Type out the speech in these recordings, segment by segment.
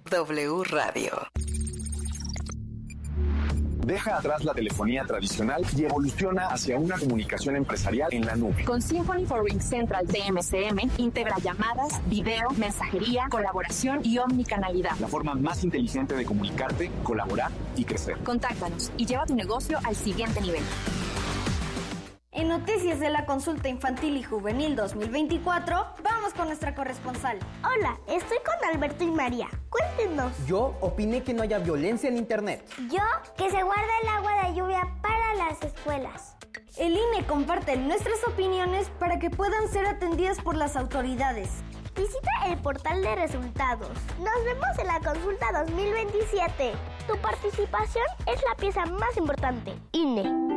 W Radio. Deja atrás la telefonía tradicional y evoluciona hacia una comunicación empresarial en la nube. Con Symphony for RingCentral de MCM, integra llamadas, video, mensajería, colaboración y omnicanalidad. La forma más inteligente de comunicarte, colaborar y crecer. Contáctanos y lleva tu negocio al siguiente nivel. En Noticias de la Consulta Infantil y Juvenil 2024, vamos con nuestra corresponsal. Hola, estoy con Alberto y María. Cuéntenos. Yo opiné que no haya violencia en internet. Yo, que se guarde el agua de lluvia para las escuelas. El INE comparte nuestras opiniones para que puedan ser atendidas por las autoridades. Visita el portal de resultados. Nos vemos en la consulta 2027. Tu participación es la pieza más importante. INE.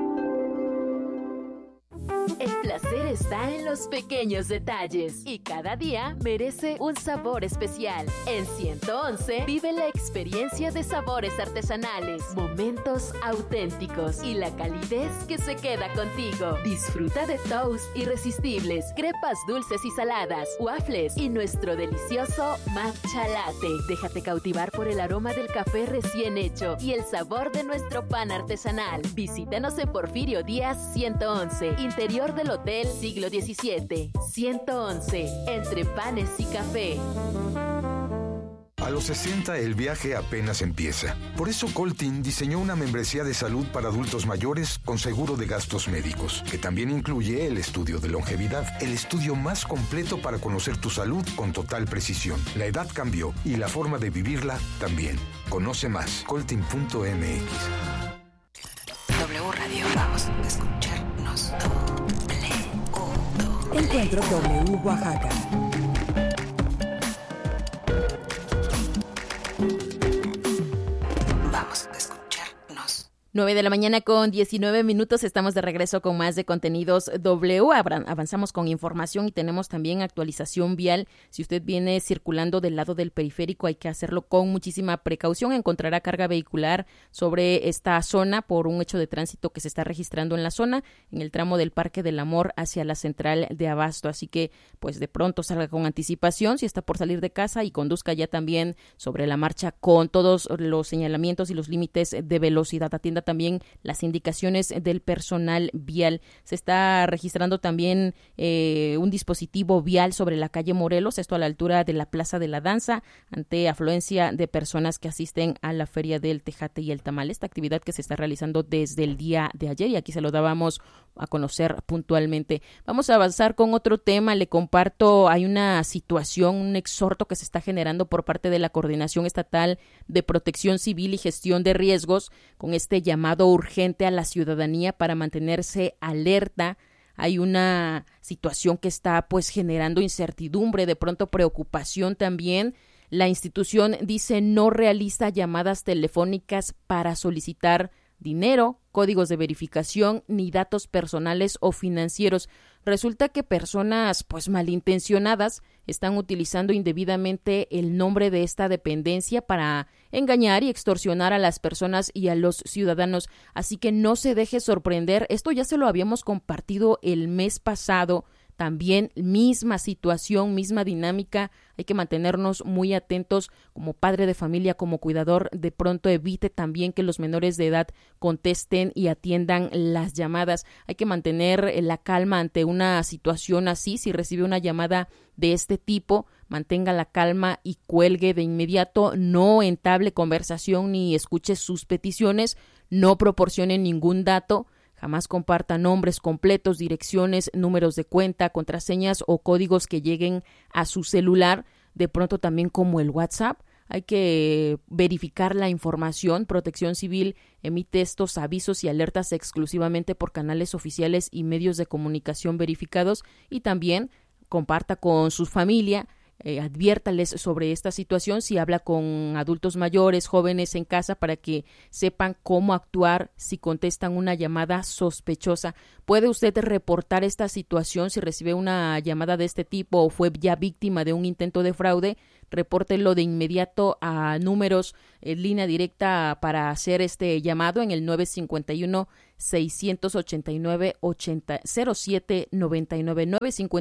El placer está en los pequeños detalles y cada día merece un sabor especial. En 111 vive la experiencia de sabores artesanales, momentos auténticos y la calidez que se queda contigo. Disfruta de toast irresistibles, crepas dulces y saladas, waffles y nuestro delicioso matcha latte. Déjate cautivar por el aroma del café recién hecho y el sabor de nuestro pan artesanal. Visítanos en Porfirio Díaz 111, interior del Hotel Siglo XVII. 111, entre panes y café. A los 60 el viaje apenas empieza. Por eso Coltin diseñó una membresía de salud para adultos mayores con seguro de gastos médicos, que también incluye el estudio de longevidad, el estudio más completo para conocer tu salud con total precisión. La edad cambió y la forma de vivirla también. Conoce más, coltin.mx. W Radio, vamos a escucharnos. Encuentro W Oaxaca. Vamos a escucharnos. 9 de la mañana con 19 minutos, estamos de regreso con más de contenidos W. Avanzamos con información y tenemos también actualización vial. Si usted viene circulando del lado del periférico, hay que hacerlo con muchísima precaución. Encontrará carga vehicular sobre esta zona por un hecho de tránsito que se está registrando en la zona, en el tramo del Parque del Amor hacia la central de Abasto. Así que, pues de pronto salga con anticipación si está por salir de casa y conduzca ya también sobre la marcha con todos los señalamientos y los límites de velocidad. Atienda también las indicaciones del personal vial. Se está registrando también un dispositivo vial sobre la calle Morelos, esto a la altura de la Plaza de la Danza, ante afluencia de personas que asisten a la Feria del Tejate y el Tamal. Esta actividad que se está realizando desde el día de ayer y aquí se lo dábamos a conocer puntualmente. Vamos a avanzar con otro tema. Le comparto, hay una situación, un exhorto que se está generando por parte de la Coordinación Estatal de Protección Civil y Gestión de Riesgos con este llamado urgente a la ciudadanía para mantenerse alerta. Hay una situación que está pues generando incertidumbre, de pronto preocupación también. La institución dice no realiza llamadas telefónicas para solicitar dinero, códigos de verificación ni datos personales o financieros. Resulta que personas pues malintencionadas están utilizando indebidamente el nombre de esta dependencia para engañar y extorsionar a las personas y a los ciudadanos. Así que no se deje sorprender. Esto ya se lo habíamos compartido el mes pasado. También misma situación, misma dinámica, hay que mantenernos muy atentos como padre de familia, como cuidador, de pronto evite también que los menores de edad contesten y atiendan las llamadas. Hay que mantener la calma ante una situación así. Si recibe una llamada de este tipo, mantenga la calma y cuelgue de inmediato, no entable conversación ni escuche sus peticiones, no proporcione ningún dato. Jamás comparta nombres completos, direcciones, números de cuenta, contraseñas o códigos que lleguen a su celular. De pronto también como el WhatsApp. Hay que verificar la información. Protección Civil emite estos avisos y alertas exclusivamente por canales oficiales y medios de comunicación verificados. Y también comparta con su familia. Adviértales sobre esta situación si habla con adultos mayores, jóvenes en casa, para que sepan cómo actuar si contestan una llamada sospechosa. ¿Puede usted reportar esta situación si recibe una llamada de este tipo o fue ya víctima de un intento de fraude? repórtelo de inmediato a números en línea directa para hacer este llamado en el 951-689-0799,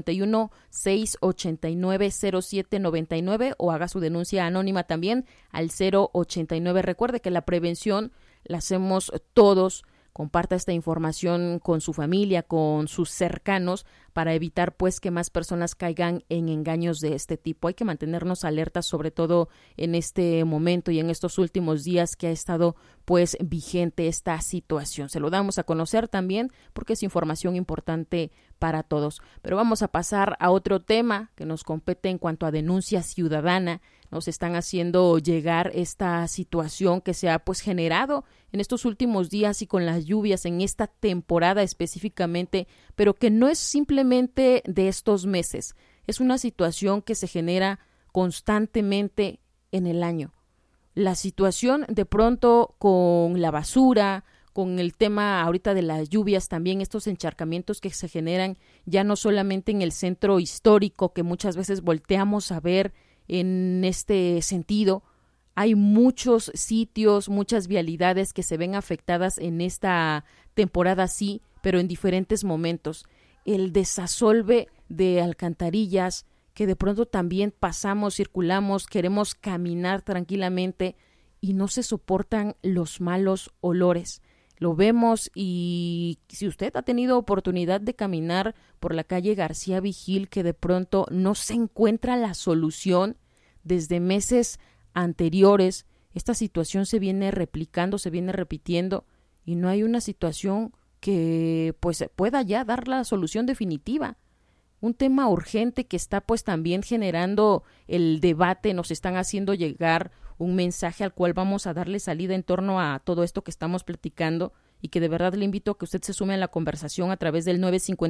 951-689-0799 o haga su denuncia anónima también al 089. Recuerde que la prevención la hacemos todos. Comparta esta información con su familia, con sus cercanos, para evitar pues que más personas caigan en engaños de este tipo. Hay que mantenernos alertas, sobre todo en este momento y en estos últimos días que ha estado pues vigente esta situación. Se lo damos a conocer también porque es información importante para todos. Pero vamos a pasar a otro tema que nos compete en cuanto a denuncia ciudadana. Nos están haciendo llegar esta situación que se ha pues generado en estos últimos días y con las lluvias en esta temporada específicamente, pero que no es simplemente de estos meses. Es una situación que se genera constantemente en el año. La situación de pronto con la basura, con el tema ahorita de las lluvias, también estos encharcamientos que se generan ya no solamente en el centro histórico, que muchas veces volteamos a ver en este sentido. Hay muchos sitios, muchas vialidades que se ven afectadas en esta temporada, sí, pero en diferentes momentos. El desasolve de alcantarillas, que de pronto también pasamos, circulamos, queremos caminar tranquilamente y no se soportan los malos olores. Lo vemos, y si usted ha tenido oportunidad de caminar por la calle García Vigil, que de pronto no se encuentra la solución desde meses anteriores, esta situación se viene replicando, se viene repitiendo y no hay una situación que pues pueda ya dar la solución definitiva. Un tema urgente que está pues también generando el debate. Nos están haciendo llegar un mensaje al cual vamos a darle salida en torno a todo esto que estamos platicando, y que de verdad le invito a que usted se sume a la conversación a través del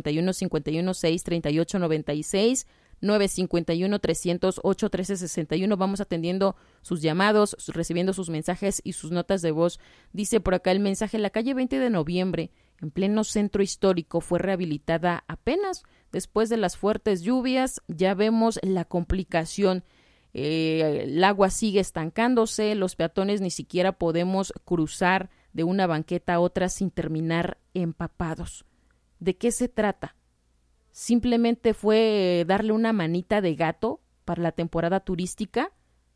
951-516-3896, 951-308-1361. Vamos atendiendo sus llamados, recibiendo sus mensajes y sus notas de voz. Dice por acá el mensaje: la calle 20 de noviembre, en pleno centro histórico, fue rehabilitada apenas después de las fuertes lluvias. Ya vemos la complicación. El agua sigue estancándose, los peatones ni siquiera podemos cruzar de una banqueta a otra sin terminar empapados. ¿De qué se trata? ¿Simplemente fue darle una manita de gato para la temporada turística?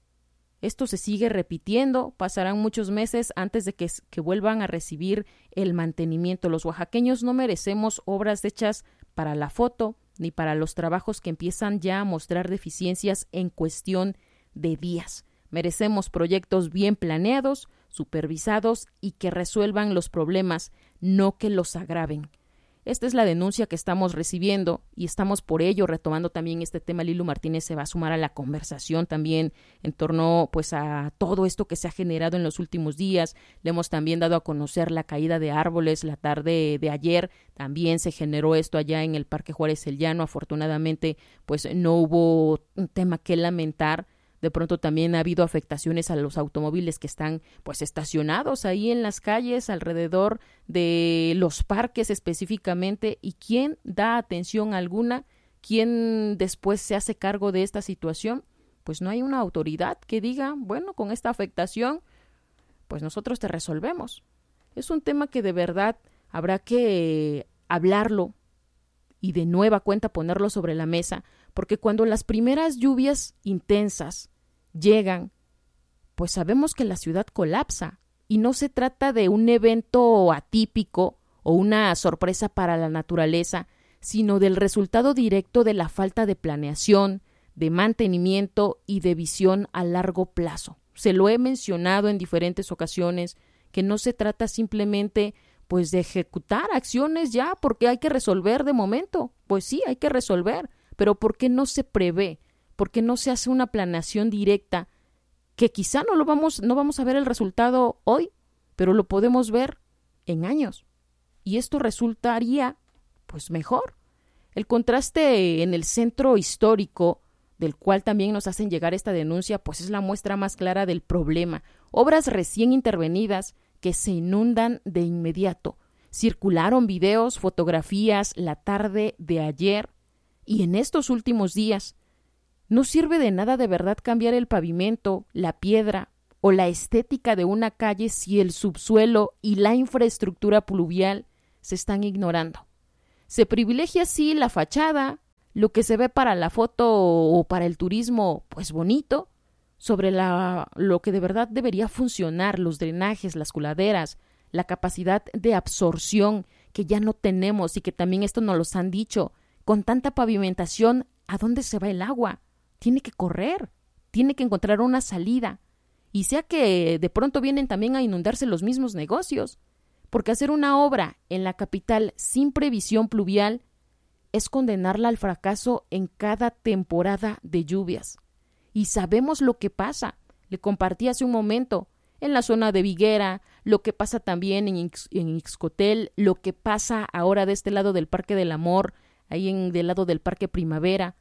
Esto se sigue repitiendo, pasarán muchos meses antes de que vuelvan a recibir el mantenimiento. Los oaxaqueños no merecemos obras hechas para la foto, ni para los trabajos que empiezan ya a mostrar deficiencias en cuestión de días. Merecemos proyectos bien planeados, supervisados y que resuelvan los problemas, no que los agraven. Esta es la denuncia que estamos recibiendo y estamos por ello retomando también este tema. Lilu Martínez se va a sumar a la conversación también en torno pues a todo esto que se ha generado en los últimos días. Le hemos también dado a conocer la caída de árboles la tarde de ayer. También se generó esto allá en el Parque Juárez El Llano. Afortunadamente pues no hubo un tema que lamentar. De pronto también ha habido afectaciones a los automóviles que están pues estacionados ahí en las calles alrededor de los parques específicamente. ¿Y quién da atención alguna? ¿Quién después se hace cargo de esta situación? Pues no hay una autoridad que diga, bueno, con esta afectación pues nosotros te resolvemos. Es un tema que de verdad habrá que hablarlo y de nueva cuenta ponerlo sobre la mesa, porque cuando las primeras lluvias intensas llegan, pues sabemos que la ciudad colapsa, y no se trata de un evento atípico o una sorpresa para la naturaleza, sino del resultado directo de la falta de planeación, de mantenimiento y de visión a largo plazo. Se lo he mencionado en diferentes ocasiones, que no se trata simplemente pues de ejecutar acciones ya porque hay que resolver de momento. Pues sí, hay que resolver, pero ¿por qué no se prevé? ¿Por qué no se hace una planeación directa que quizá no vamos a ver el resultado hoy, pero lo podemos ver en años? Y esto resultaría pues mejor. El contraste en el centro histórico, del cual también nos hacen llegar esta denuncia, pues es la muestra más clara del problema. Obras recién intervenidas que se inundan de inmediato. Circularon videos, fotografías la tarde de ayer y en estos últimos días. No sirve de nada de verdad cambiar el pavimento, la piedra o la estética de una calle si el subsuelo y la infraestructura pluvial se están ignorando. Se privilegia así la fachada, lo que se ve para la foto o para el turismo, pues bonito, sobre lo que de verdad debería funcionar, los drenajes, las coladeras, la capacidad de absorción que ya no tenemos y que también esto nos los han dicho. Con tanta pavimentación, ¿a dónde se va el agua? Tiene que correr, tiene que encontrar una salida. Y sea que de pronto vienen también a inundarse los mismos negocios, porque hacer una obra en la capital sin previsión pluvial es condenarla al fracaso en cada temporada de lluvias. Y sabemos lo que pasa. Le compartí hace un momento en la zona de Viguera, lo que pasa también en Ixcotel, lo que pasa ahora de este lado del Parque del Amor, ahí del lado del Parque Primavera.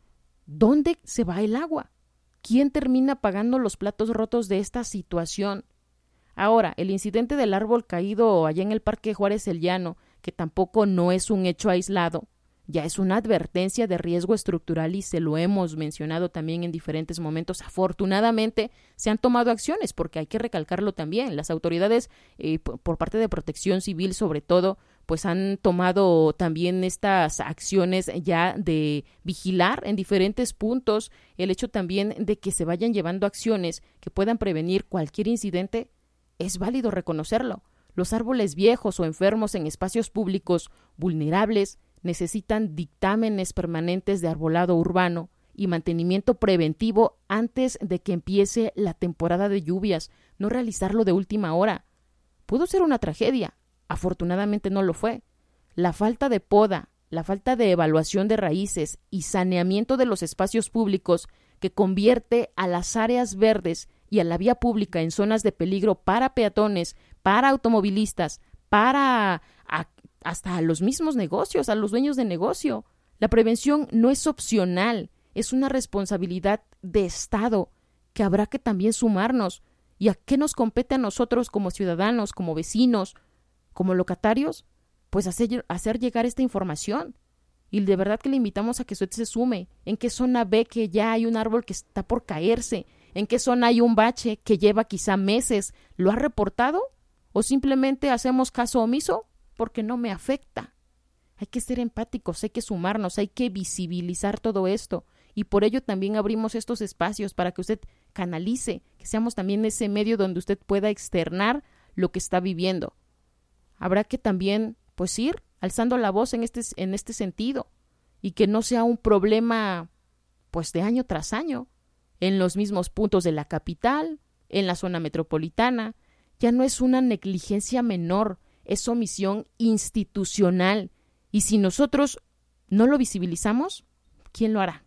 ¿Dónde se va el agua? ¿Quién termina pagando los platos rotos de esta situación? Ahora, el incidente del árbol caído allá en el Parque Juárez El Llano, que tampoco no es un hecho aislado, ya es una advertencia de riesgo estructural y se lo hemos mencionado también en diferentes momentos. Afortunadamente se han tomado acciones, porque hay que recalcarlo también. Las autoridades, por parte de Protección Civil sobre todo, pues han tomado también estas acciones ya de vigilar en diferentes puntos el hecho también de que se vayan llevando acciones que puedan prevenir cualquier incidente. Es válido reconocerlo. Los árboles viejos o enfermos en espacios públicos vulnerables necesitan dictámenes permanentes de arbolado urbano y mantenimiento preventivo antes de que empiece la temporada de lluvias, no realizarlo de última hora. Pudo ser una tragedia, afortunadamente no lo fue. La falta de poda, la falta de evaluación de raíces y saneamiento de los espacios públicos que convierte a las áreas verdes y a la vía pública en zonas de peligro para peatones, para automovilistas, para hasta a los mismos negocios, a los dueños de negocio. La prevención no es opcional, es una responsabilidad de Estado que habrá que también sumarnos. ¿Y a qué nos compete a nosotros como ciudadanos, como vecinos, como locatarios? Pues hacer llegar esta información. Y de verdad que le invitamos a que usted se sume. ¿En qué zona ve que ya hay un árbol que está por caerse? ¿En qué zona hay un bache que lleva quizá meses? ¿Lo ha reportado? ¿O simplemente hacemos caso omiso? Porque no me afecta. Hay que ser empáticos, hay que sumarnos, hay que visibilizar todo esto. Y por ello también abrimos estos espacios para que usted canalice, que seamos también ese medio donde usted pueda externar lo que está viviendo. Habrá que también, pues, ir alzando la voz en este sentido y que no sea un problema, pues, de año tras año, en los mismos puntos de la capital, en la zona metropolitana. Ya no es una negligencia menor, es omisión institucional. Y si nosotros no lo visibilizamos, ¿quién lo hará?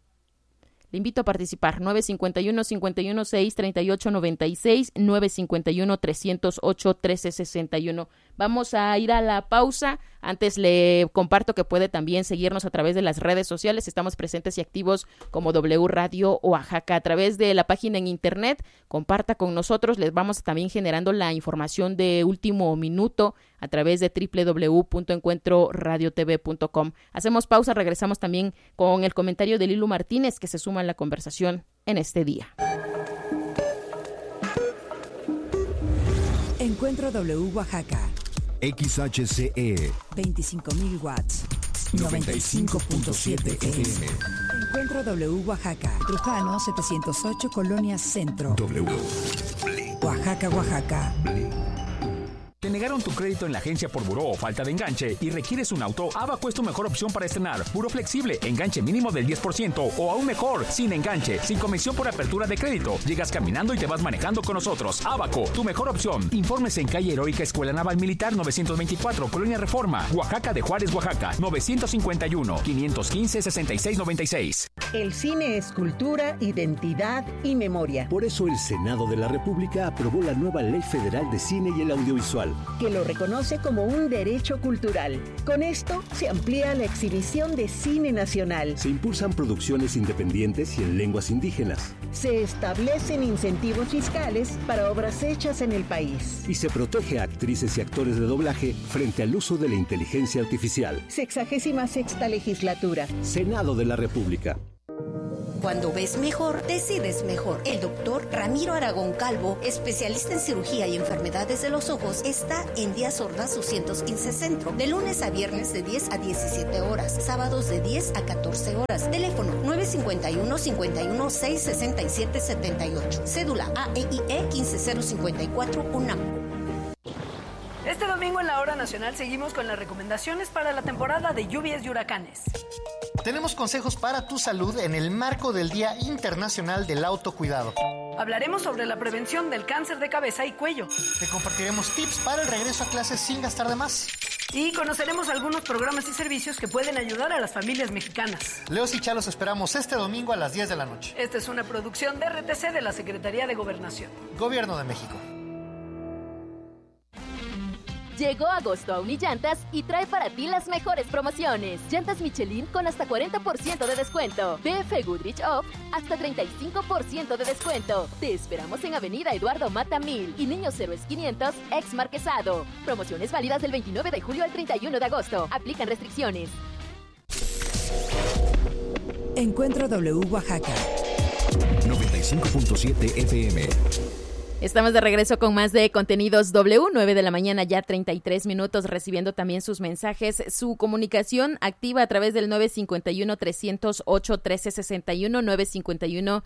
Le invito a participar. 951-516-3896, 951-308-1361. Vamos a ir a la pausa. Antes le comparto que puede también seguirnos a través de las redes sociales. Estamos presentes y activos como W Radio Oaxaca a través de la página en internet. Comparta con nosotros. Les vamos también generando la información de último minuto a través de www.encuentroradiotv.com. Hacemos pausa, regresamos también con el comentario de Lilu Martínez, que se suma a la conversación en este día. Encuentro W Oaxaca. XHCE 25.000 watts. 95.7 FM. Encuentro W Oaxaca. Trujano 708, Colonia Centro. W. Oaxaca, Oaxaca. ¿Te negaron tu crédito en la agencia por buró o falta de enganche y requieres un auto? Abaco es tu mejor opción para estrenar. Buró flexible, enganche mínimo del 10% o aún mejor, sin enganche, sin comisión por apertura de crédito. Llegas caminando y te vas manejando con nosotros. Abaco, tu mejor opción. Informes en calle Heroica Escuela Naval Militar 924, Colonia Reforma, Oaxaca de Juárez, Oaxaca, 951-515-6696. El cine es cultura, identidad y memoria. Por eso el Senado de la República aprobó la nueva Ley Federal de Cine y el Audiovisual, que lo reconoce como un derecho cultural. Con esto se amplía la exhibición de cine nacional. Se impulsan producciones independientes y en lenguas indígenas. Se establecen incentivos fiscales para obras hechas en el país. Y se protege a actrices y actores de doblaje frente al uso de la inteligencia artificial. 66ª legislatura. Senado de la República. Cuando ves mejor, decides mejor. El doctor Ramiro Aragón Calvo, especialista en cirugía y enfermedades de los ojos, está en Díaz Ordaz 215 Centro, de lunes a viernes de 10 a 17 horas, sábados de 10 a 14 horas. Teléfono 951-51-667-78. Cédula AEIE 15054 UNAM. Este domingo en la Hora Nacional seguimos con las recomendaciones para la temporada de lluvias y huracanes. Tenemos consejos para tu salud en el marco del Día Internacional del Autocuidado. Hablaremos sobre la prevención del cáncer de cabeza y cuello. Te compartiremos tips para el regreso a clases sin gastar de más. Y conoceremos algunos programas y servicios que pueden ayudar a las familias mexicanas. Leos y Chalos esperamos este domingo a las 10 de la noche. Esta es una producción de RTC de la Secretaría de Gobernación. Gobierno de México. Llegó agosto a Unillantas y trae para ti las mejores promociones. Llantas Michelin con hasta 40% de descuento. BF Goodrich Off hasta 35% de descuento. Te esperamos en Avenida Eduardo Mata 1000 y Niños Héroes 500 ex Marquesado. Promociones válidas del 29 de julio al 31 de agosto. Aplican restricciones. Encuentro W Oaxaca 95.7 FM. Estamos de regreso con más de Contenidos W, 9 de la mañana, ya 33 minutos, recibiendo también sus mensajes, su comunicación activa a través del 951-308-1361,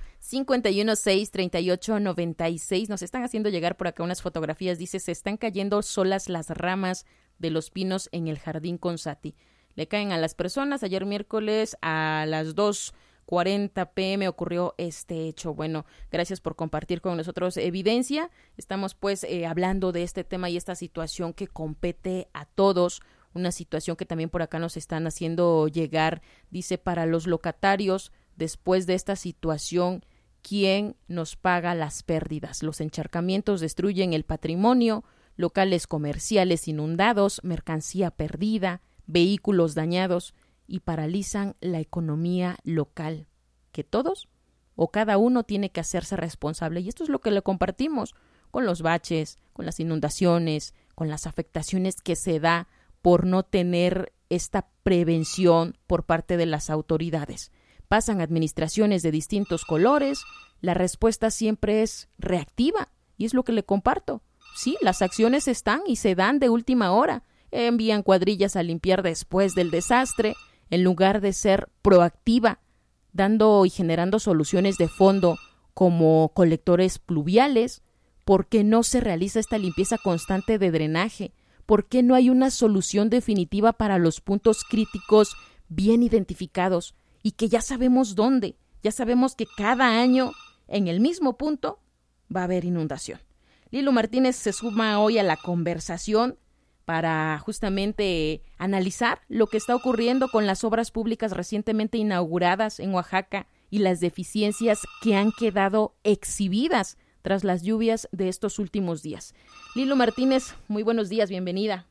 951-638-96. Nos están haciendo llegar por acá unas fotografías, dice, se están cayendo solas las ramas de los pinos en el jardín Consati. Le caen a las personas. Ayer miércoles a las 2:40 p.m. ocurrió este hecho. Bueno, gracias por compartir con nosotros evidencia. Estamos pues hablando de este tema y esta situación que compete a todos, una situación que también por acá nos están haciendo llegar. Dice, para los locatarios, después de esta situación, ¿quién nos paga las pérdidas? Los encharcamientos destruyen el patrimonio, locales comerciales inundados, mercancía perdida, vehículos dañados y paralizan la economía local, que todos o cada uno tiene que hacerse responsable. Y esto es lo que le compartimos con los baches, con las inundaciones, con las afectaciones que se da por no tener esta prevención por parte de las autoridades. Pasan administraciones de distintos colores, la respuesta siempre es reactiva y es lo que le comparto. Sí, las acciones están y se dan de última hora. Envían cuadrillas a limpiar después del desastre, en lugar de ser proactiva, dando y generando soluciones de fondo como colectores pluviales. ¿Por qué no se realiza esta limpieza constante de drenaje? ¿Por qué no hay una solución definitiva para los puntos críticos bien identificados y que ya sabemos dónde? Ya sabemos que cada año en el mismo punto va a haber inundación. Lilo Martínez se suma hoy a la conversación para justamente analizar lo que está ocurriendo con las obras públicas recientemente inauguradas en Oaxaca y las deficiencias que han quedado exhibidas tras las lluvias de estos últimos días. Lilo Martínez, muy buenos días, bienvenida.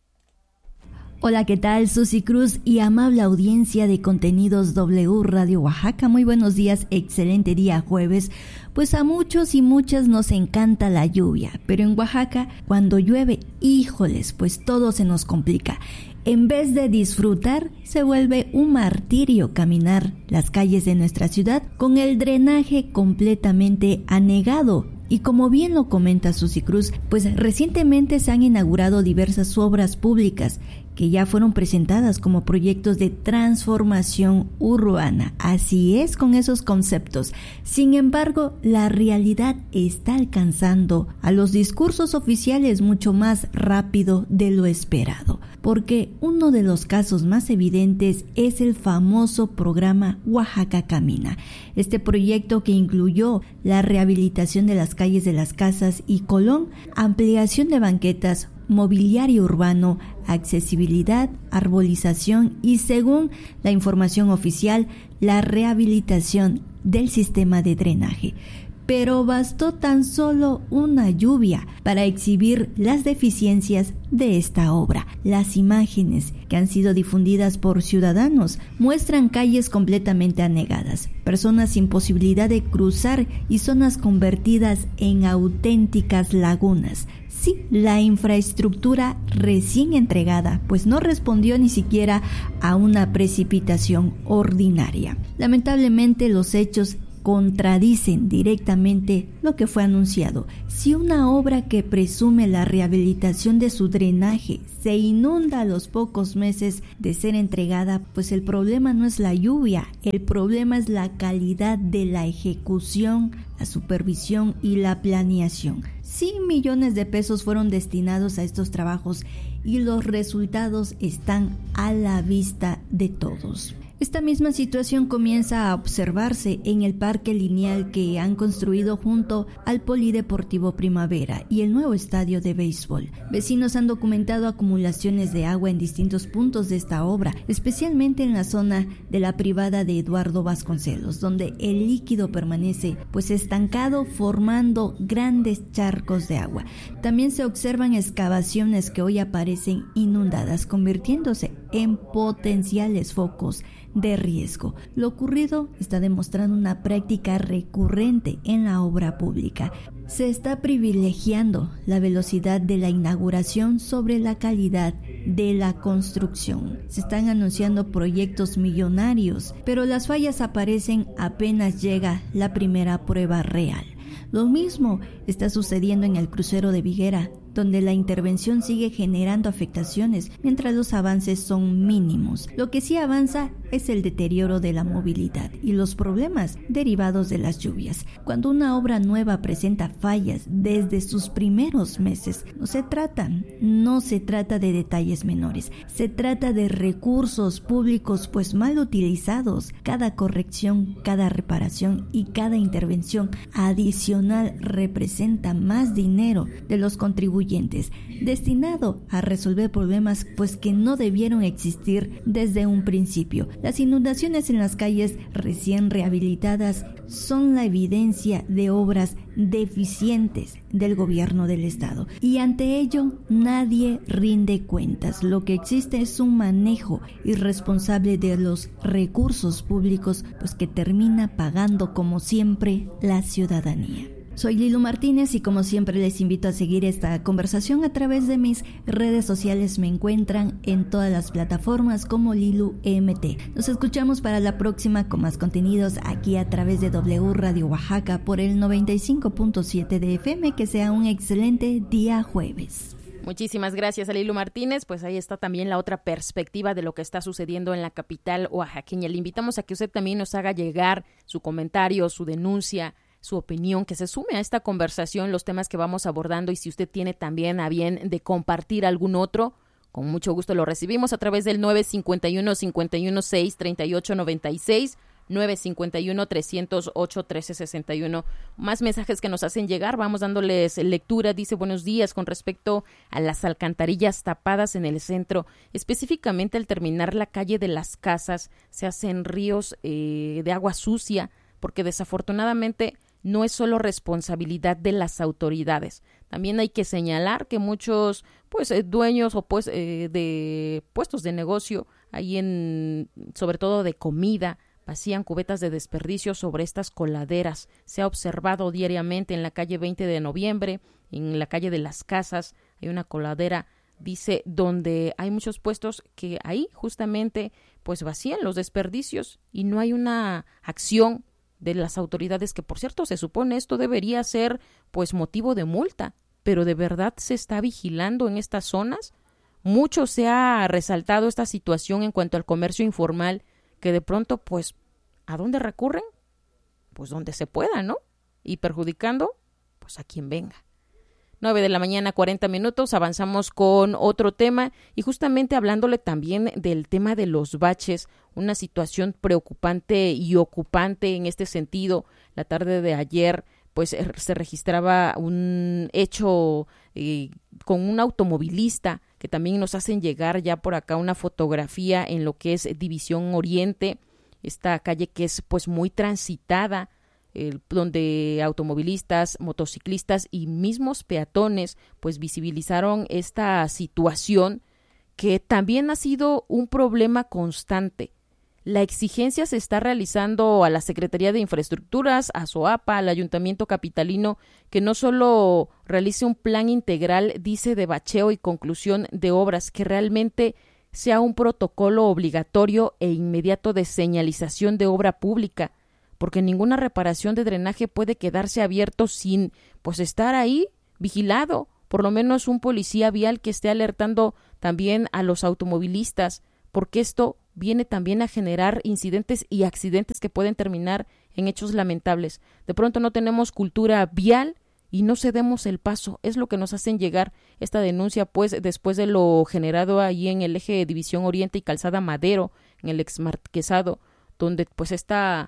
Hola, ¿qué tal? Susi Cruz y amable audiencia de Contenidos W Radio Oaxaca. Muy buenos días, excelente día jueves. Pues a muchos y muchas nos encanta la lluvia, pero en Oaxaca cuando llueve, híjoles, pues todo se nos complica. En vez de disfrutar, se vuelve un martirio caminar las calles de nuestra ciudad con el drenaje completamente anegado. Y como bien lo comenta Susi Cruz, pues recientemente se han inaugurado diversas obras públicas que ya fueron presentadas como proyectos de transformación urbana. Así es con esos conceptos. Sin embargo, la realidad está alcanzando a los discursos oficiales mucho más rápido de lo esperado, porque uno de los casos más evidentes es el famoso programa Oaxaca Camina. Este proyecto que incluyó la rehabilitación de las calles de Las Casas y Colón, ampliación de banquetas, mobiliario urbano, accesibilidad, arbolización y, según la información oficial, la rehabilitación del sistema de drenaje. pero bastó tan solo una lluvia para exhibir las deficiencias de esta obra. Las imágenes que han sido difundidas por ciudadanos muestran calles completamente anegadas, personas sin posibilidad de cruzar y zonas convertidas en auténticas lagunas. Sí, la infraestructura recién entregada, pues no respondió ni siquiera a una precipitación ordinaria. Lamentablemente, los hechos contradicen directamente lo que fue anunciado. Si una obra que presume la rehabilitación de su drenaje se inunda a los pocos meses de ser entregada, pues el problema no es la lluvia, el problema es la calidad de la ejecución, la supervisión y la planeación. 100 millones de pesos fueron destinados a estos trabajos y los resultados están a la vista de todos. Esta misma situación comienza a observarse en el parque lineal que han construido junto al Polideportivo Primavera y el nuevo estadio de béisbol. Vecinos han documentado acumulaciones de agua en distintos puntos de esta obra, especialmente en la zona de la privada de Eduardo Vasconcelos, donde el líquido permanece pues estancado, formando grandes charcos de agua. También se observan excavaciones que hoy aparecen inundadas, convirtiéndose en potenciales focos de riesgo. Lo ocurrido está demostrando una práctica recurrente en la obra pública. Se está privilegiando la velocidad de la inauguración sobre la calidad de la construcción. Se están anunciando proyectos millonarios, pero las fallas aparecen apenas llega la primera prueba real. Lo mismo está sucediendo en el crucero de Viguera, donde la intervención sigue generando afectaciones mientras los avances son mínimos. Lo que sí avanza es el deterioro de la movilidad y los problemas derivados de las lluvias. Cuando una obra nueva presenta fallas desde sus primeros meses, no se trata de detalles menores, se trata de recursos públicos pues mal utilizados. Cada corrección, cada reparación y cada intervención adicional representa más dinero de los contribuyentes, destinado a resolver problemas pues que no debieron existir desde un principio. Las inundaciones en las calles recién rehabilitadas son la evidencia de obras deficientes del gobierno del estado, y ante ello nadie rinde cuentas. Lo que existe es un manejo irresponsable de los recursos públicos, pues que termina pagando como siempre la ciudadanía. Soy Lilu Martínez y como siempre les invito a seguir esta conversación a través de mis redes sociales. Me encuentran en todas las plataformas como Lilu MT. Nos escuchamos para la próxima con más contenidos aquí a través de W Radio Oaxaca por el 95.7 de FM. Que sea un excelente día jueves. Muchísimas gracias a Lilu Martínez. Pues ahí está también la otra perspectiva de lo que está sucediendo en la capital oaxaqueña. Le invitamos a que usted también nos haga llegar su comentario, su denuncia, su opinión, que se sume a esta conversación, los temas que vamos abordando, y si usted tiene también a bien de compartir algún otro, con mucho gusto lo recibimos a través del 951-516-3896, 951-308-1361. Más mensajes que nos hacen llegar, vamos dándoles lectura. Dice: buenos días, con respecto a las alcantarillas tapadas en el centro, específicamente al terminar la calle de las Casas, se hacen ríos de agua sucia, porque desafortunadamente no es solo responsabilidad de las autoridades. También hay que señalar que muchos dueños o de puestos de negocio, ahí sobre todo de comida, vacían cubetas de desperdicio sobre estas coladeras. Se ha observado diariamente en la calle 20 de noviembre, en la calle de las Casas, hay una coladera, dice, donde hay muchos puestos que ahí justamente pues vacían los desperdicios y no hay una acción de las autoridades, que por cierto se supone esto debería ser pues motivo de multa, pero ¿de verdad se está vigilando en estas zonas? Mucho se ha resaltado esta situación en cuanto al comercio informal, que de pronto pues ¿a dónde recurren? Pues donde se pueda, ¿no? Y perjudicando pues a quien venga. 9:40 a.m, avanzamos con otro tema y justamente hablándole también del tema de los baches, una situación preocupante y ocupante en este sentido. La tarde de ayer pues se registraba un hecho con un automovilista, que también nos hacen llegar ya por acá una fotografía en lo que es División Oriente, esta calle que es pues muy transitada. donde automovilistas, motociclistas y mismos peatones pues visibilizaron esta situación que también ha sido un problema constante. La exigencia se está realizando a la Secretaría de Infraestructuras, a SOAPA, al Ayuntamiento Capitalino, que no solo realice un plan integral, dice, de bacheo y conclusión de obras, que realmente sea un protocolo obligatorio e inmediato de señalización de obra pública, porque ninguna reparación de drenaje puede quedarse abierto sin pues estar ahí vigilado, por lo menos un policía vial que esté alertando también a los automovilistas, porque esto viene también a generar incidentes y accidentes que pueden terminar en hechos lamentables. De pronto no tenemos cultura vial y no cedemos el paso. Es lo que nos hacen llegar esta denuncia, pues, después de lo generado ahí en el eje de División Oriente y Calzada Madero, en el Exmarquesado, donde pues está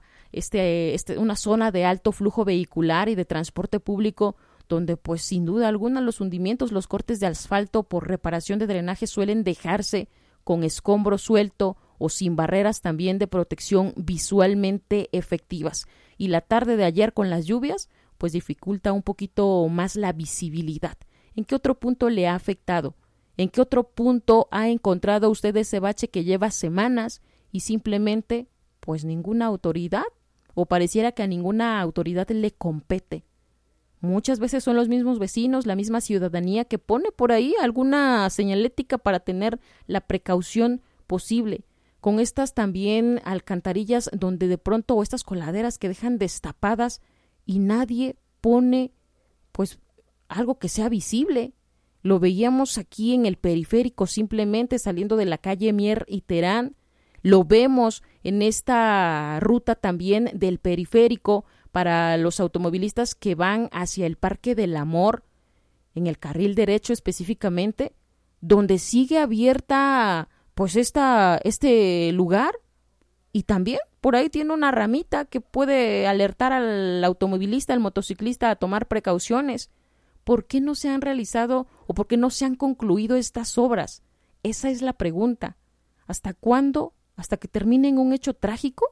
una zona de alto flujo vehicular y de transporte público, donde pues sin duda alguna los hundimientos, los cortes de asfalto por reparación de drenaje suelen dejarse con escombro suelto o sin barreras también de protección visualmente efectivas. Y la tarde de ayer con las lluvias, pues dificulta un poquito más la visibilidad. ¿En qué otro punto le ha afectado? ¿En qué otro punto ha encontrado usted ese bache que lleva semanas y simplemente, pues ninguna autoridad, o pareciera que a ninguna autoridad le compete? Muchas veces son los mismos vecinos, la misma ciudadanía que pone por ahí alguna señalética para tener la precaución posible. Con estas también alcantarillas donde de pronto, o estas coladeras que dejan destapadas y nadie pone pues algo que sea visible. Lo veíamos aquí en el periférico, simplemente saliendo de la calle Mier y Terán. Lo vemos en esta ruta también del periférico para los automovilistas que van hacia el Parque del Amor, en el carril derecho específicamente, donde sigue abierta pues este lugar, y también por ahí tiene una ramita que puede alertar al automovilista, al motociclista a tomar precauciones. ¿Por qué no se han realizado o por qué no se han concluido estas obras? Esa es la pregunta. ¿Hasta cuándo? ¿Hasta que termine en un hecho trágico?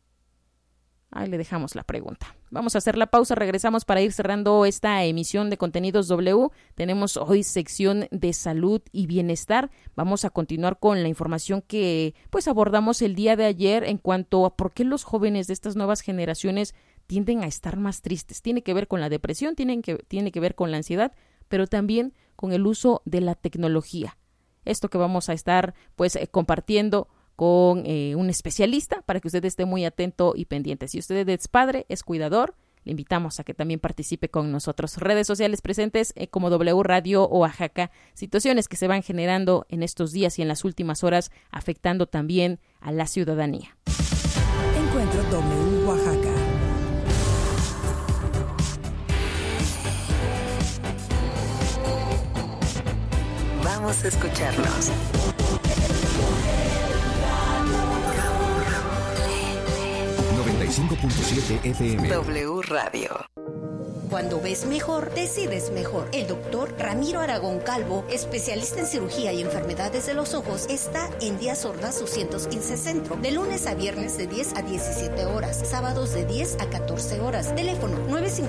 Ahí le dejamos la pregunta. Vamos a hacer la pausa, regresamos para ir cerrando esta emisión de Contenidos W. Tenemos hoy sección de salud y bienestar. Vamos a continuar con la información que pues abordamos el día de ayer en cuanto a por qué los jóvenes de estas nuevas generaciones tienden a estar más tristes. Tiene que ver con la depresión, tiene que ver con la ansiedad, pero también con el uso de la tecnología. Esto que vamos a estar pues compartiendo con un especialista para que usted esté muy atento y pendiente. Si usted es padre, es cuidador, le invitamos a que también participe con nosotros. Redes sociales presentes como W Radio Oaxaca. Situaciones que se van generando en estos días y en las últimas horas, afectando también a la ciudadanía. Encuentro W Oaxaca. Vamos a escucharnos. FM. W Radio. Cuando ves mejor, decides mejor. El doctor Ramiro Aragón Calvo, especialista en cirugía y enfermedades de los ojos, está en Díaz Ordaz 215 Centro, de lunes a viernes de 10 a 17 horas, sábados de 10 a 14 horas. Teléfono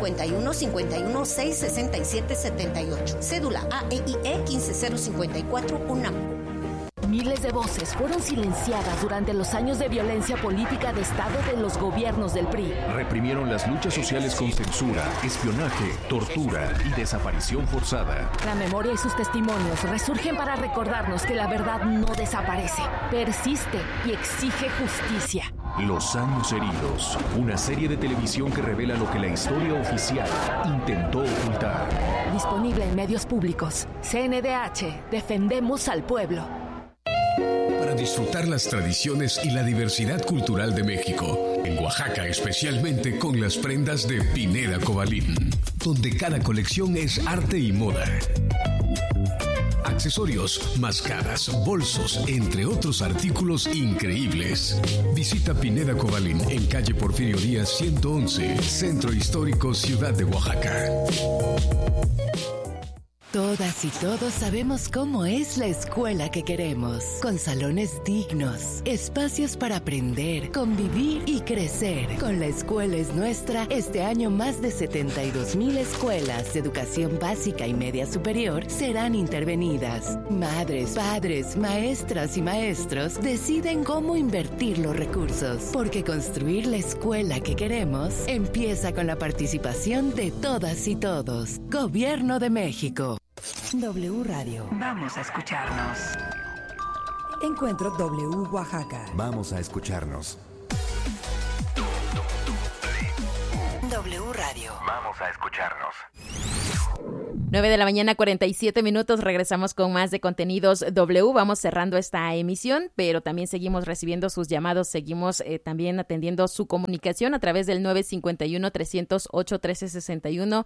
951-51-667-78. Cédula AEIE 15054 UNAM. Miles de voces fueron silenciadas durante los años de violencia política de Estado de los gobiernos del PRI. Reprimieron las luchas sociales con censura, espionaje, tortura y desaparición forzada. La memoria y sus testimonios resurgen para recordarnos que la verdad no desaparece, persiste y exige justicia. Los años heridos, una serie de televisión que revela lo que la historia oficial intentó ocultar. Disponible en medios públicos. CNDH, defendemos al pueblo. Para disfrutar las tradiciones y la diversidad cultural de México, en Oaxaca especialmente con las prendas de Pineda Cobalín, donde cada colección es arte y moda. Accesorios, máscaras, bolsos, entre otros artículos increíbles. Visita Pineda Cobalín en calle Porfirio Díaz 111, Centro Histórico, Ciudad de Oaxaca. Todas y todos sabemos cómo es la escuela que queremos, con salones dignos, espacios para aprender, convivir y crecer. Con La Escuela es Nuestra, este año más de 72,000 escuelas de educación básica y media superior serán intervenidas. Madres, padres, maestras y maestros deciden cómo invertir los recursos, porque construir la escuela que queremos empieza con la participación de todas y todos. Gobierno de México. W Radio. Vamos a escucharnos. Encuentro W Oaxaca. Vamos a escucharnos. W Radio. Vamos a escucharnos. 9:47 a.m, regresamos con más de Contenidos W. Vamos cerrando esta emisión, pero también seguimos recibiendo sus llamados, seguimos también atendiendo su comunicación a través del 951-308-1361,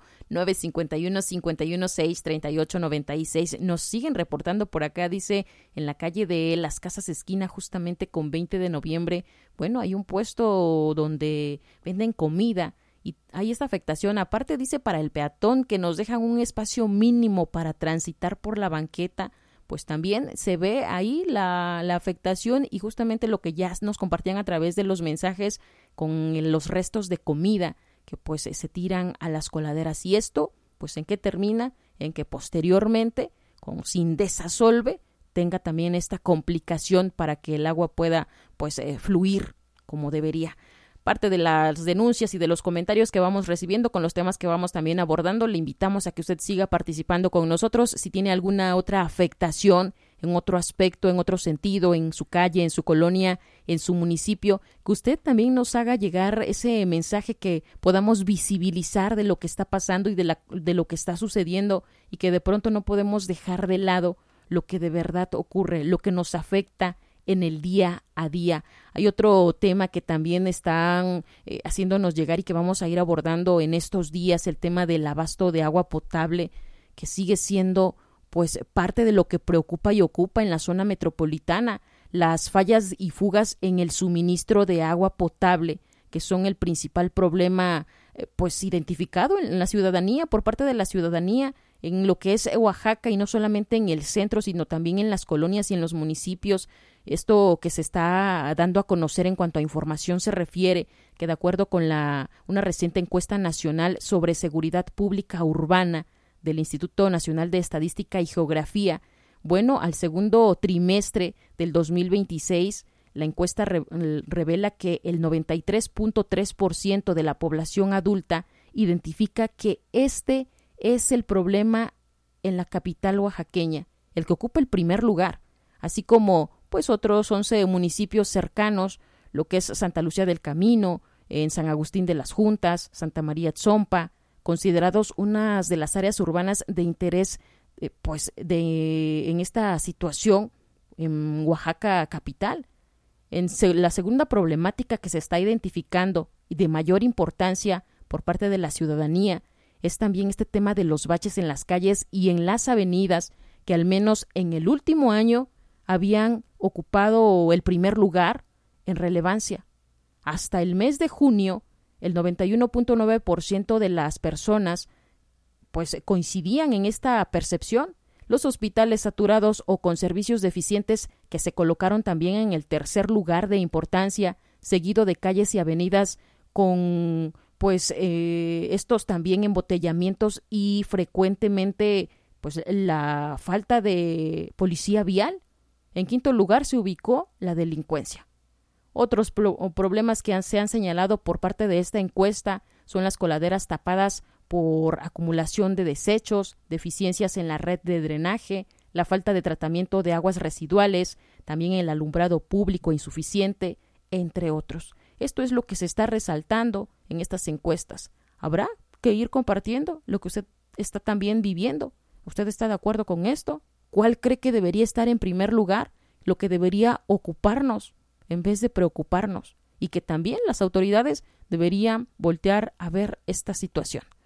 951-516-3896. Nos siguen reportando por acá, dice, en la calle de Las Casas esquina, justamente con 20 de noviembre, bueno, hay un puesto donde venden comida, y hay esta afectación, aparte dice para el peatón que nos dejan un espacio mínimo para transitar por la banqueta, pues también se ve ahí la afectación y justamente lo que ya nos compartían a través de los mensajes con los restos de comida que pues se tiran a las coladeras. Y esto, pues ¿en qué termina? En que posteriormente, sin desasolve, tenga también esta complicación para que el agua pueda pues fluir como debería. Parte de las denuncias y de los comentarios que vamos recibiendo con los temas que vamos también abordando, le invitamos a que usted siga participando con nosotros. Si tiene alguna otra afectación en otro aspecto, en otro sentido, en su calle, en su colonia, en su municipio, que usted también nos haga llegar ese mensaje, que podamos visibilizar de lo que está pasando y de lo que está sucediendo, y que de pronto no podemos dejar de lado lo que de verdad ocurre, lo que nos afecta en el día a día. Hay otro tema que también están haciéndonos llegar y que vamos a ir abordando en estos días, el tema del abasto de agua potable, que sigue siendo pues parte de lo que preocupa y ocupa en la zona metropolitana. Las fallas y fugas en el suministro de agua potable, que son el principal problema pues identificado en la ciudadanía, por parte de la ciudadanía, en lo que es Oaxaca, y no solamente en el centro, sino también en las colonias y en los municipios. Esto que se está dando a conocer en cuanto a información se refiere, que de acuerdo con una reciente encuesta nacional sobre seguridad pública urbana del Instituto Nacional de Estadística y Geografía, bueno, al segundo trimestre del 2026, la encuesta revela que el 93.3% de la población adulta identifica que este es el problema en la capital oaxaqueña, el que ocupa el primer lugar, así como pues otros 11 municipios cercanos, lo que es Santa Lucía del Camino, en San Agustín de las Juntas, Santa María Tzompa, considerados unas de las áreas urbanas de interés en esta situación en Oaxaca capital. La segunda problemática que se está identificando y de mayor importancia por parte de la ciudadanía es también este tema de los baches en las calles y en las avenidas, que al menos en el último año habían ocupado el primer lugar en relevancia. Hasta el mes de junio, el 91.9% de las personas pues coincidían en esta percepción. Los hospitales saturados o con servicios deficientes, que se colocaron también en el tercer lugar de importancia, seguido de calles y avenidas con estos también embotellamientos y frecuentemente pues la falta de policía vial. En quinto lugar se ubicó la delincuencia. Otros problemas que se han señalado por parte de esta encuesta son las coladeras tapadas por acumulación de desechos, deficiencias en la red de drenaje, la falta de tratamiento de aguas residuales, también el alumbrado público insuficiente, entre otros. Esto es lo que se está resaltando en estas encuestas. Habrá que ir compartiendo lo que usted está también viviendo. ¿Usted está de acuerdo con esto? ¿Cuál cree que debería estar en primer lugar? Lo que debería ocuparnos en vez de preocuparnos, y que también las autoridades deberían voltear a ver esta situación.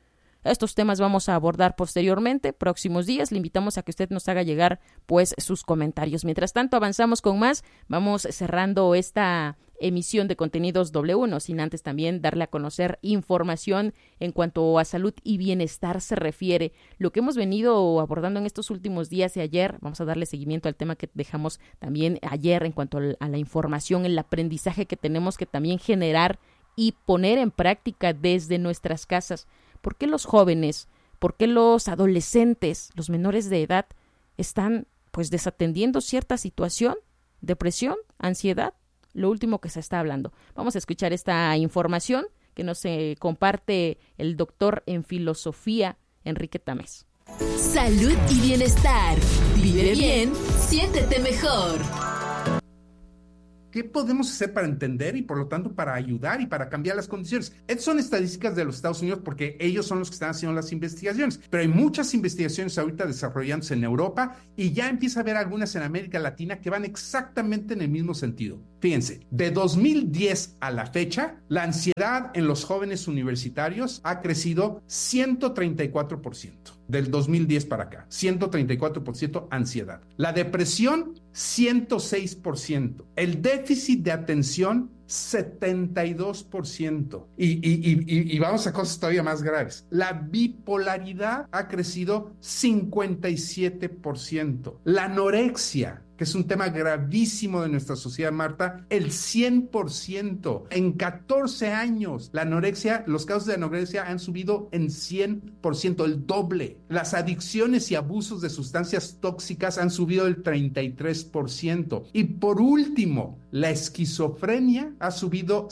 Estos temas vamos a abordar posteriormente, próximos días. Le invitamos a que usted nos haga llegar pues sus comentarios. Mientras tanto, avanzamos con más. Vamos cerrando esta emisión de Contenidos W, no sin antes también darle a conocer información en cuanto a salud y bienestar se refiere. Lo que hemos venido abordando en estos últimos días y ayer, vamos a darle seguimiento al tema que dejamos también ayer en cuanto a la información, el aprendizaje que tenemos que también generar y poner en práctica desde nuestras casas. ¿Por qué los jóvenes, por qué los adolescentes, los menores de edad están pues desatendiendo cierta situación? Depresión, ansiedad, lo último que se está hablando. Vamos a escuchar esta información que nos comparte el doctor en filosofía, Enrique Tamés. Salud y bienestar. Vive bien, siéntete mejor. ¿Qué podemos hacer para entender y por lo tanto para ayudar y para cambiar las condiciones? Estas son estadísticas de los Estados Unidos porque ellos son los que están haciendo las investigaciones, pero hay muchas investigaciones ahorita desarrollándose en Europa y ya empieza a haber algunas en América Latina que van exactamente en el mismo sentido. Fíjense, de 2010 a la fecha, la ansiedad en los jóvenes universitarios ha crecido 134%. Del 2010 para acá, 134% ansiedad. La depresión, 106%. El déficit de atención, 72%. Y vamos a cosas todavía más graves. La bipolaridad ha crecido 57%. La anorexia, que es un tema gravísimo de nuestra sociedad, Marta, el 100%. En 14 años, los casos de anorexia han subido en 100%, el doble. Las adicciones y abusos de sustancias tóxicas han subido el 33%. Y por último, la esquizofrenia ha subido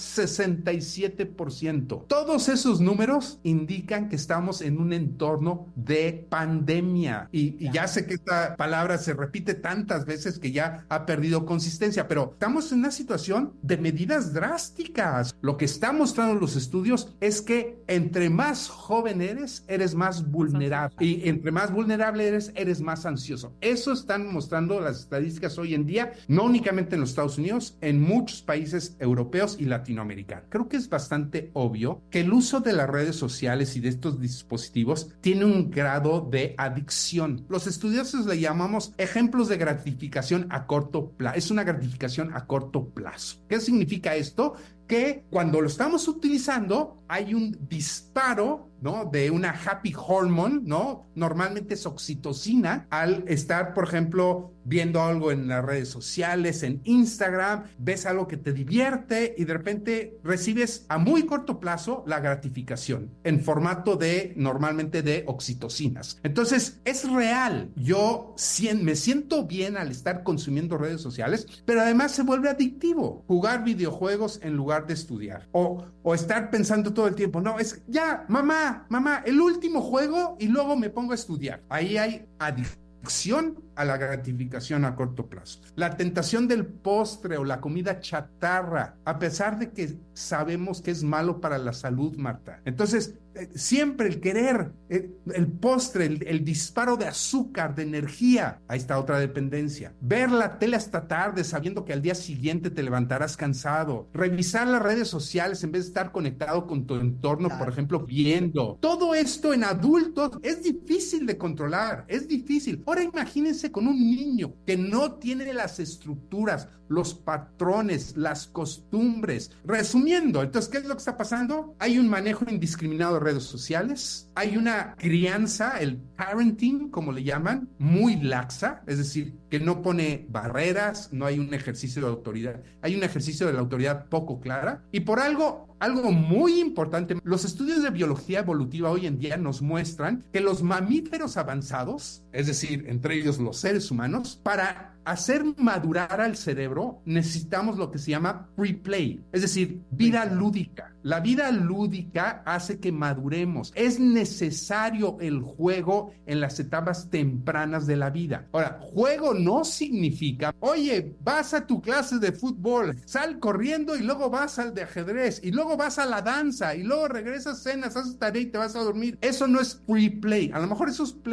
67%. Todos esos números indican que estamos en un entorno de pandemia. Y ya sé que esta palabra se repite tantas veces que ya ha perdido consistencia, pero estamos en una situación de medidas drásticas. Lo que están mostrando los estudios es que entre más joven eres más vulnerable. Y entre más vulnerable eres más ansioso. Eso están mostrando las estadísticas hoy en día, no únicamente en los Estados Unidos, en muchos países europeos y latinoamericanos. Creo que es bastante obvio que el uso de las redes sociales y de estos dispositivos tiene un grado de adicción. Los estudiosos le llamamos ejemplos de gratificación a corto plazo. Es una gratificación a corto plazo. ¿Qué significa esto? Que cuando lo estamos utilizando hay un disparo, ¿no?, de una happy hormone, ¿no? Normalmente es oxitocina, al estar, por ejemplo, viendo algo en las redes sociales, en Instagram, ves algo que te divierte y de repente recibes a muy corto plazo la gratificación en formato normalmente de oxitocinas. Entonces, es real. Yo me siento bien al estar consumiendo redes sociales, pero además se vuelve adictivo. Jugar videojuegos en lugar de estudiar o estar pensando todo el tiempo, no, es ya, mamá, el último juego y luego me pongo a estudiar. Ahí hay adicción a la gratificación a corto plazo. La tentación del postre o la comida chatarra, a pesar de que sabemos que es malo para la salud, Marta. Entonces, siempre el querer, el postre, el disparo de azúcar, de energía, ahí está otra dependencia. Ver la tele hasta tarde sabiendo que al día siguiente te levantarás cansado. Revisar las redes sociales en vez de estar conectado con tu entorno, por ejemplo, viendo. Todo esto en adultos es difícil de controlar, es difícil. Ahora imagínense con un niño que no tiene las estructuras, los patrones, las costumbres. Resumiendo, entonces, ¿qué es lo que está pasando? Hay un manejo indiscriminado de redes sociales, hay una crianza, el parenting, como le llaman, muy laxa, es decir, que no pone barreras, no hay un ejercicio de autoridad, hay un ejercicio de la autoridad poco clara, y por algo muy importante, los estudios de biología evolutiva hoy en día nos muestran que los mamíferos avanzados, es decir, entre ellos los seres humanos, para hacer madurar al cerebro necesitamos lo que se llama free play, es decir, vida lúdica. La vida lúdica hace que maduremos. Es necesario el juego en las etapas tempranas de la vida. Ahora, juego no significa, oye, vas a tu clase de fútbol, sal corriendo y luego vas al de ajedrez y luego vas a la danza y luego regresas, cenas, haces tarea y te vas a dormir. Eso no es free play. A lo mejor eso es play,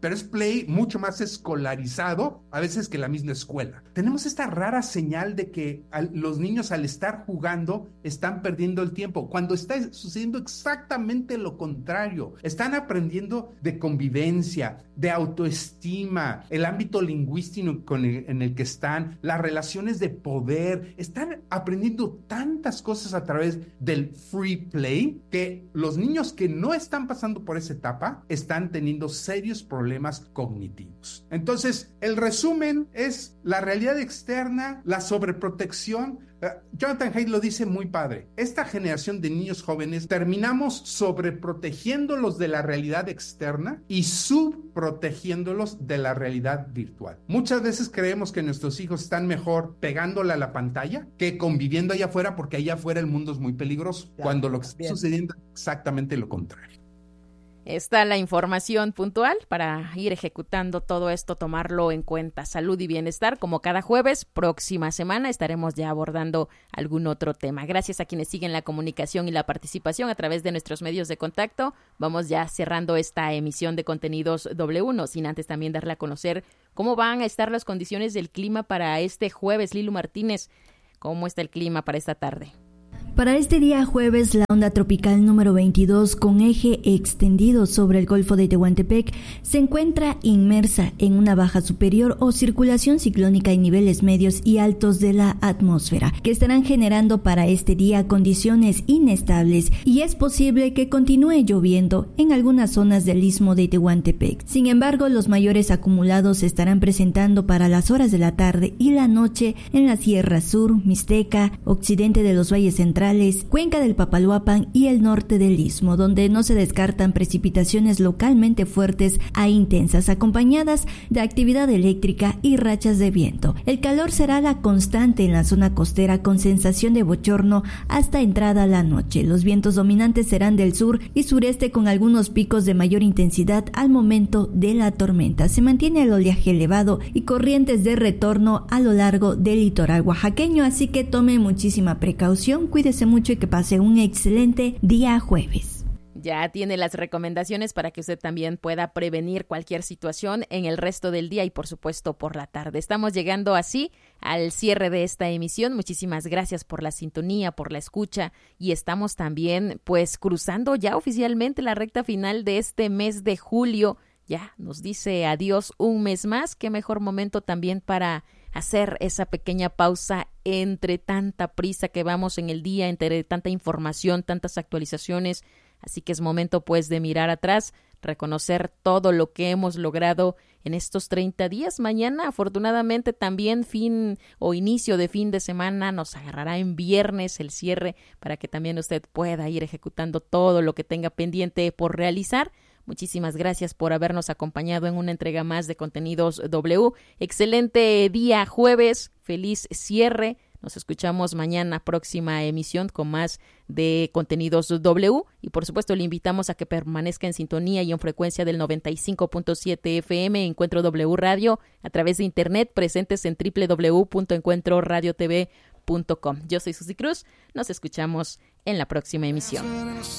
pero es play mucho más escolarizado a veces que la misma escuela. Tenemos esta rara señal de que los niños al estar jugando están perdiendo el tiempo, cuando está sucediendo exactamente lo contrario. Están aprendiendo de convivencia, de autoestima, el ámbito lingüístico en el que están, las relaciones de poder. Están aprendiendo tantas cosas a través del free play que los niños que no están pasando por esa etapa están teniendo serios problemas cognitivos. Entonces, el resumen es la realidad externa, la sobreprotección. Jonathan Haidt lo dice muy padre. Esta generación de niños jóvenes terminamos sobreprotegiéndolos de la realidad externa y subprotegiéndolos de la realidad virtual. Muchas veces creemos que nuestros hijos están mejor pegándole a la pantalla que conviviendo allá afuera, porque allá afuera el mundo es muy peligroso, cuando lo que está sucediendo es exactamente lo contrario. Está la información puntual para ir ejecutando todo esto, tomarlo en cuenta. Salud y bienestar, como cada jueves. Próxima semana estaremos ya abordando algún otro tema. Gracias a quienes siguen la comunicación y la participación a través de nuestros medios de contacto. Vamos ya cerrando esta emisión de Contenidos W, no sin antes también darle a conocer cómo van a estar las condiciones del clima para este jueves. Lilu Martínez, ¿cómo está el clima para esta tarde? Para este día jueves, la onda tropical número 22, con eje extendido sobre el Golfo de Tehuantepec, se encuentra inmersa en una baja superior o circulación ciclónica en niveles medios y altos de la atmósfera, que estarán generando para este día condiciones inestables, y es posible que continúe lloviendo en algunas zonas del istmo de Tehuantepec. Sin embargo, los mayores acumulados se estarán presentando para las horas de la tarde y la noche en la Sierra Sur, Mixteca, occidente de los valles centrales, cuenca del Papaloapan y el norte del istmo, donde no se descartan precipitaciones localmente fuertes a intensas, acompañadas de actividad eléctrica y rachas de viento. El calor será la constante en la zona costera, con sensación de bochorno hasta entrada la noche. Los vientos dominantes serán del sur y sureste, con algunos picos de mayor intensidad al momento de la tormenta. Se mantiene el oleaje elevado y corrientes de retorno a lo largo del litoral oaxaqueño, así que tome muchísima precaución, cuídese mucho y que pase un excelente día jueves. Ya tiene las recomendaciones para que usted también pueda prevenir cualquier situación en el resto del día y por supuesto por la tarde. Estamos llegando así al cierre de esta emisión. Muchísimas gracias por la sintonía, por la escucha, y estamos también pues cruzando ya oficialmente la recta final de este mes de julio. Ya nos dice adiós un mes más. Qué mejor momento también para hacer esa pequeña pausa entre tanta prisa que vamos en el día, entre tanta información, tantas actualizaciones. Así que es momento pues de mirar atrás, reconocer todo lo que hemos logrado en estos 30 días. Mañana, afortunadamente, también fin o inicio de fin de semana, nos agarrará en viernes el cierre para que también usted pueda ir ejecutando todo lo que tenga pendiente por realizar. Muchísimas gracias por habernos acompañado en una entrega más de Contenidos W. Excelente día jueves, feliz cierre. Nos escuchamos mañana, próxima emisión con más de Contenidos W, y por supuesto le invitamos a que permanezca en sintonía y en frecuencia del 95.7 FM Encuentro W Radio, a través de internet, presentes en www.encuentroradiotv.com. Yo soy Susi Cruz, nos escuchamos en la próxima emisión.